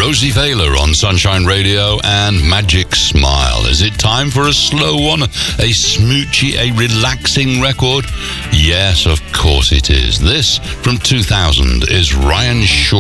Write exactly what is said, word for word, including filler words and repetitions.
Rosie Failer on Sunshine Radio and Magic Smile. Is it time for a slow one, a smoochy, a relaxing record? Yes, of course it is. This, from two thousand, is Ryan Shaw.